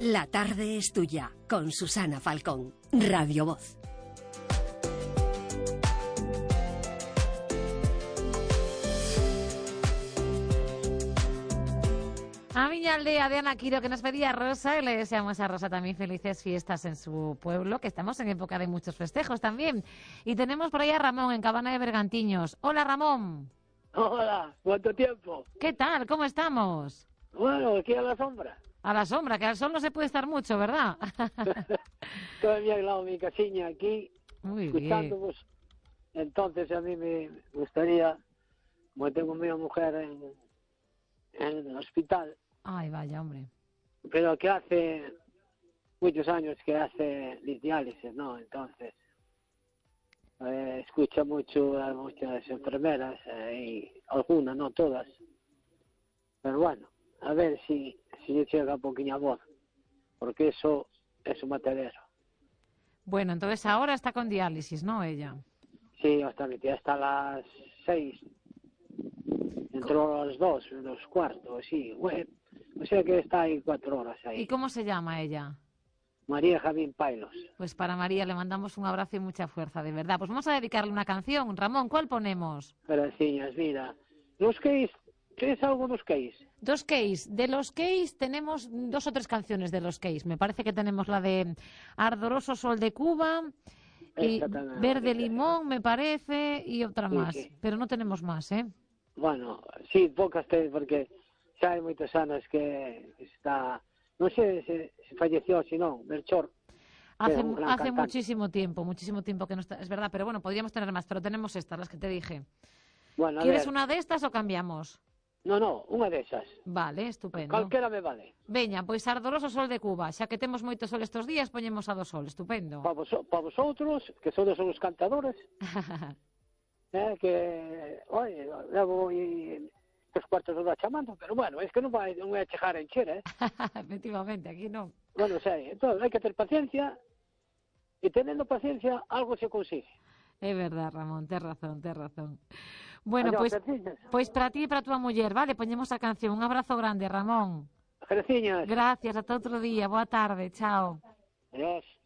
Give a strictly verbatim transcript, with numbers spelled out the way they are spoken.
La tarde es tuya, con Susana Falcón, Radio Voz. A miña aldea de Ana Quiro, que nos pedía Rosa, y le deseamos a Rosa también felices fiestas en su pueblo, que estamos en época de muchos festejos también. Y tenemos por ahí a Ramón, en Cabana de Bergantiños. Hola, Ramón. Hola, ¿cuánto tiempo? ¿Qué tal? ¿Cómo estamos? Bueno, aquí a la sombra. A la sombra, que al sol no se puede estar mucho, ¿verdad? Todavía al lado de mi casiña aquí, Muy escuchándonos. Bien. Entonces a mí me gustaría, como tengo a mi mujer en, en el hospital. Ay, vaya, hombre. Pero que hace muchos años que hace diálisis, ¿no? Entonces, eh, escucha mucho a muchas enfermeras, eh, y algunas, no todas. Pero bueno, a ver si, si yo llega un poquillo a voz, porque eso es un matadero. Bueno, entonces ahora está con diálisis, ¿no, ella? Sí, hasta, hasta las seis. Entró a las dos, los cuartos, sí. Bueno, o sea que está ahí cuatro horas ahí. ¿Y cómo se llama ella? María Javín Pailos. Pues para María le mandamos un abrazo y mucha fuerza, de verdad. Pues vamos a dedicarle una canción. Ramón, ¿cuál ponemos? Gracias, mira. Los Keys, ¿tienes algo de los Keys? Dos Keys. De los Keys tenemos dos o tres canciones de los Keys. Me parece que tenemos la de Ardoroso Sol de Cuba y Verde Limón, me parece, y otra sí, más. sí. Pero no tenemos más, ¿eh? Bueno, sí, pocas tenes, porque xa hai moitos anos que está... Non sei se, se falleció, si non, Melchor. Hace, hace muchísimo tiempo, muchísimo tiempo que no está... Es verdad, pero bueno, podríamos tener más, pero tenemos estas, las que te dije. Bueno, ¿Quieres ver. una de estas o cambiamos? No, no, unha desas. Vale, estupendo. Calquera me vale. Veña, pois Ardoroso Sol de Cuba. Xa que temos moito sol estes días, poñemos a do sol. Estupendo. Para vos, pa vosotros, que sodes os cantadores... Eh, que, oye, levo tres cuartos de hora chamando, pero bueno, es que non vai, non vai a chegar a encher, eh? Efectivamente, aquí non. Bueno, sei, entón, hai que ter paciencia, e teniendo paciencia, algo se consigue. É verdad, Ramón, tes razón, tes razón. Bueno, Adiós, pois, Gerciñas. pois para ti e para tua muller, vale, poñemos a canción. Un abrazo grande, Ramón. Gerciñas. Gracias, ata outro día, boa tarde, chao. Adiós.